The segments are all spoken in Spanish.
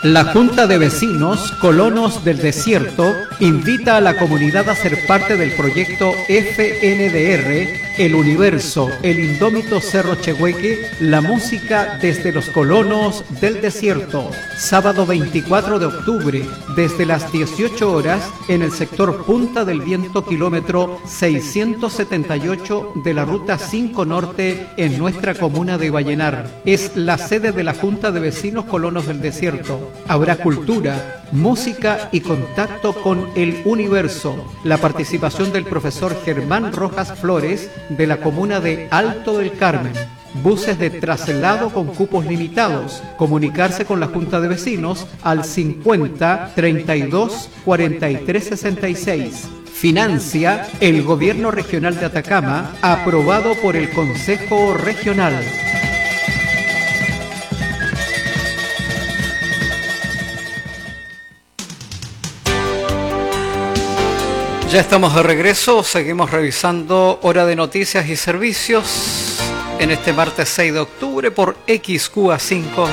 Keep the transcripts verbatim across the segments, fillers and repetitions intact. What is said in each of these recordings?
La Junta de Vecinos Colonos del Desierto invita a la comunidad a ser parte del proyecto F N D R, El Universo, el Indómito Cerro Chehueque, la música desde los colonos del desierto. Sábado veinticuatro de octubre, desde las dieciocho horas, en el sector Punta del Viento, kilómetro seiscientos setenta y ocho de la Ruta cinco Norte, en nuestra comuna de Vallenar. Es la sede de la Junta de Vecinos Colonos del Desierto. Habrá cultura, música y contacto con el universo. La participación del profesor Germán Rojas Flores, de la comuna de Alto del Carmen. Buses de traslado con cupos limitados. Comunicarse con la Junta de Vecinos al cincuenta, treinta y dos, cuarenta y tres, sesenta y seis. Financia el Gobierno Regional de Atacama, aprobado por el Consejo Regional. Ya estamos de regreso, seguimos revisando Hora de Noticias y Servicios en este martes seis de octubre por X Q A cinco.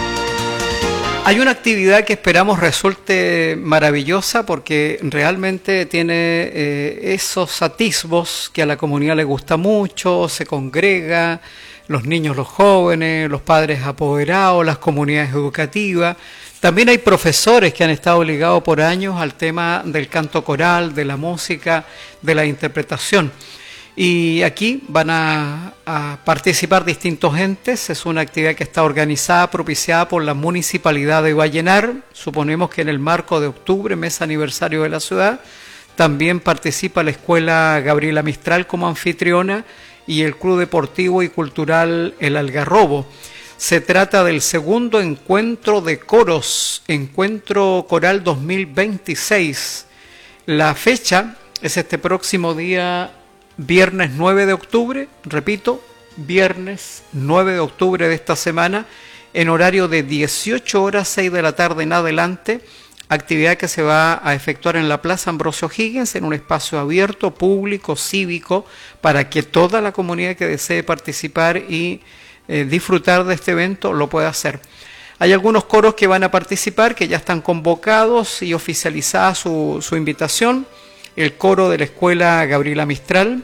Hay una actividad que esperamos resulte maravillosa porque realmente tiene eh, esos atisbos que a la comunidad le gusta mucho, se congrega, los niños, los jóvenes, los padres apoderados, las comunidades educativas. También hay profesores que han estado ligados por años al tema del canto coral, de la música, de la interpretación. Y aquí van a, a participar distintos entes. Es una actividad que está organizada, propiciada por la Municipalidad de Vallenar. Suponemos que en el marco de octubre, mes aniversario de la ciudad, también participa la Escuela Gabriela Mistral como anfitriona y el Club Deportivo y Cultural El Algarrobo. Se trata del segundo encuentro de coros, Encuentro Coral dos mil veintiséis. La fecha es este próximo día, viernes nueve de octubre, repito, viernes nueve de octubre de esta semana, en horario de dieciocho horas, seis de la tarde en adelante, actividad que se va a efectuar en la Plaza Ambrosio Higgins, en un espacio abierto, público, cívico, para que toda la comunidad que desee participar y Eh, disfrutar de este evento lo puede hacer. Hay algunos coros que van a participar, que ya están convocados y oficializada su, su invitación. El coro de la Escuela Gabriela Mistral,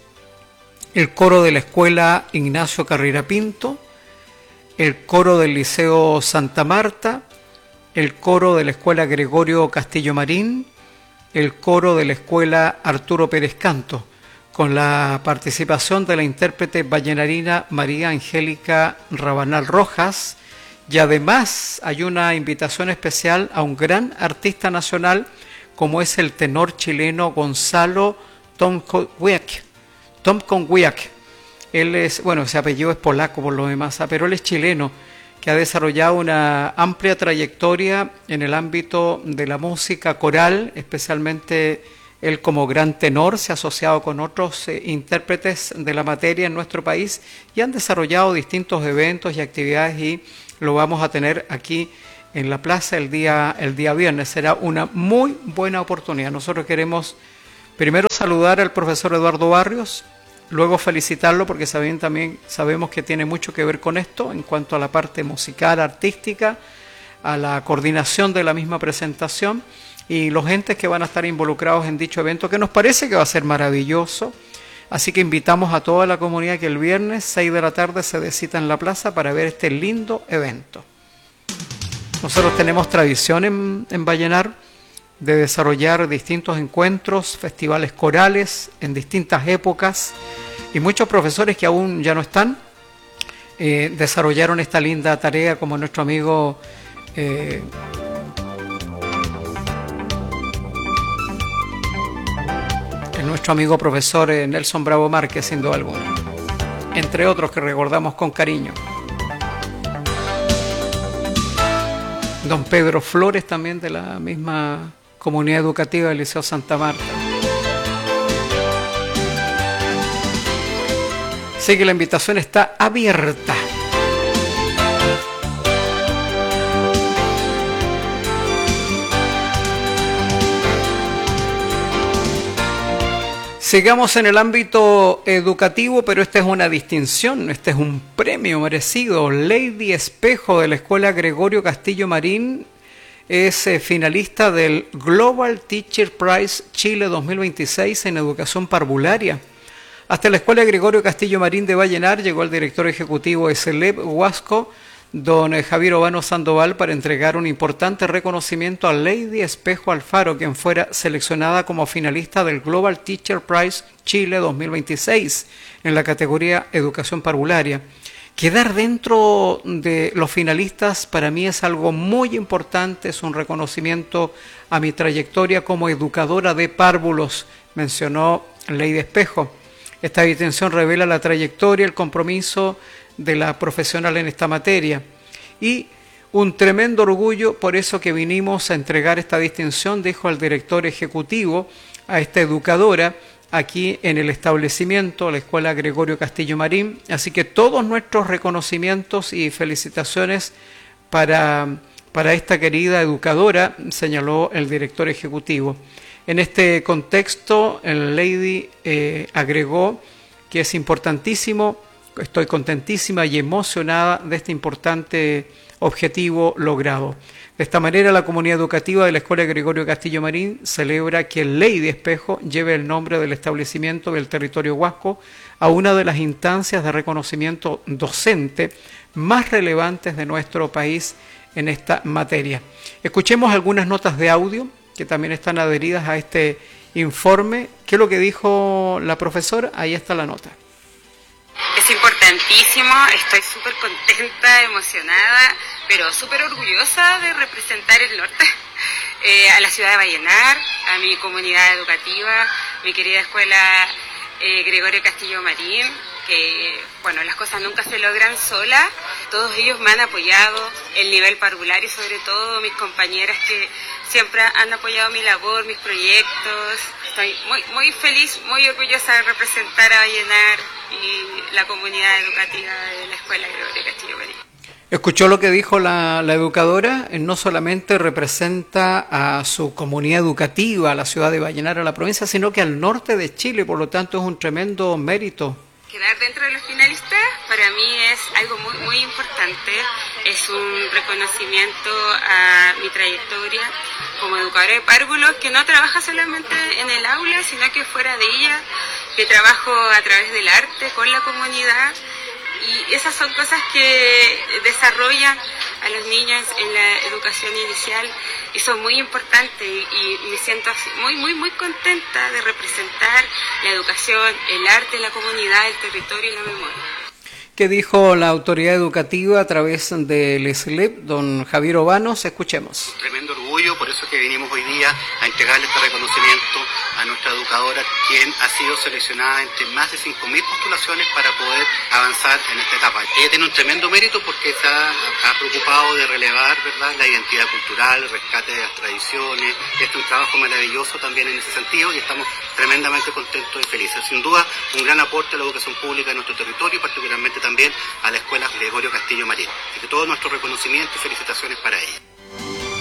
el coro de la Escuela Ignacio Carrera Pinto, el coro del Liceo Santa Marta, el coro de la Escuela Gregorio Castillo Marín, el coro de la Escuela Arturo Pérez Canto, con la participación de la intérprete vallenarina María Angélica Rabanal Rojas, y además hay una invitación especial a un gran artista nacional como es el tenor chileno Gonzalo Tomkowiak. Tomkowiak. Él es, bueno, ese apellido es polaco por lo demás, pero él es chileno, que ha desarrollado una amplia trayectoria en el ámbito de la música coral, especialmente él como gran tenor se ha asociado con otros eh, intérpretes de la materia en nuestro país y han desarrollado distintos eventos y actividades y lo vamos a tener aquí en la plaza el día, el día viernes. Será una muy buena oportunidad. Nosotros queremos primero saludar al profesor Eduardo Barrios, luego felicitarlo porque saben, también sabemos que tiene mucho que ver con esto en cuanto a la parte musical, artística, a la coordinación de la misma presentación, y los entes que van a estar involucrados en dicho evento, que nos parece que va a ser maravilloso. Así que invitamos a toda la comunidad que el viernes seis de la tarde se dé cita en la plaza para ver este lindo evento. Nosotros tenemos tradición en, en Vallenar de desarrollar distintos encuentros, festivales corales en distintas épocas, y muchos profesores que aún ya no están eh, desarrollaron esta linda tarea, como nuestro amigo eh, nuestro amigo profesor Nelson Bravo Márquez, sin duda alguna, entre otros que recordamos con cariño. Don Pedro Flores, también de la misma comunidad educativa del Liceo Santa Marta. Así que la invitación está abierta. Sigamos en el ámbito educativo, pero esta es una distinción, este es un premio merecido. Lady Espejo de la Escuela Gregorio Castillo Marín es eh, finalista del Global Teacher Prize Chile dos mil veintiséis en educación parvularia. Hasta la Escuela Gregorio Castillo Marín de Vallenar llegó el director ejecutivo de CELEP Huasco, don Javier Ovano Sandoval, para entregar un importante reconocimiento a Lady Espejo Alfaro, quien fuera seleccionada como finalista del Global Teacher Prize Chile dos mil veintiséis en la categoría Educación Parvularia. Quedar dentro de los finalistas para mí es algo muy importante, es un reconocimiento a mi trayectoria como educadora de párvulos, mencionó Lady Espejo. Esta distinción revela la trayectoria, el compromiso de la profesional en esta materia y un tremendo orgullo por eso que vinimos a entregar esta distinción, dijo el director ejecutivo a esta educadora aquí en el establecimiento, la Escuela Gregorio Castillo Marín. Así que todos nuestros reconocimientos y felicitaciones para, para esta querida educadora, señaló el director ejecutivo. En este contexto, el Lady eh, agregó que es importantísimo, estoy contentísima y emocionada de este importante objetivo logrado. De esta manera, la comunidad educativa de la Escuela Gregorio Castillo Marín celebra que el Lady Espejo lleve el nombre del establecimiento del territorio huasco a una de las instancias de reconocimiento docente más relevantes de nuestro país en esta materia. Escuchemos algunas notas de audio que también están adheridas a este informe. ¿Qué es lo que dijo la profesora? Ahí está la nota. Es importantísimo, estoy súper contenta, emocionada, pero súper orgullosa de representar el norte, eh, a la ciudad de Vallenar, a mi comunidad educativa, mi querida escuela eh, Gregorio Castillo Marín, que, bueno, las cosas nunca se logran solas, todos ellos me han apoyado, el nivel parvulario sobre todo, mis compañeras que siempre han apoyado mi labor, mis proyectos. Estoy muy, muy feliz, muy orgullosa de representar a Vallenar y la comunidad educativa de la Escuela Gregorio Castillo Marín. Escuchó lo que dijo la, la educadora, no solamente representa a su comunidad educativa, a la ciudad de Vallenar, a la provincia, sino que al norte de Chile, por lo tanto es un tremendo mérito. Quedar dentro de los finalistas para mí es algo muy, muy importante, es un reconocimiento a mi trayectoria como educadora de párvulos, que no trabaja solamente en el aula, sino que fuera de ella, que trabajo a través del arte con la comunidad, y esas son cosas que desarrollan a los niños en la educación inicial y son muy importantes, y, y me siento así, muy, muy, muy contenta de representar la educación, el arte, la comunidad, el territorio y la memoria. ¿Qué dijo la autoridad educativa a través del E S L E P, don Javier Obanos? Escuchemos. Tremendo orgullo, por eso es que vinimos hoy día a entregarle este reconocimiento a nuestra educadora, quien ha sido seleccionada entre más de cinco mil postulaciones para poder avanzar en esta etapa. Ella tiene un tremendo mérito porque se ha, ha preocupado de relevar, ¿verdad?, la identidad cultural, el rescate de las tradiciones. Este es un trabajo maravilloso también en ese sentido y estamos tremendamente contentos y felices. Sin duda, un gran aporte a la educación pública en nuestro territorio y particularmente también a la Escuela Gregorio Castillo Marín. Así que todo nuestro reconocimiento y felicitaciones para ella.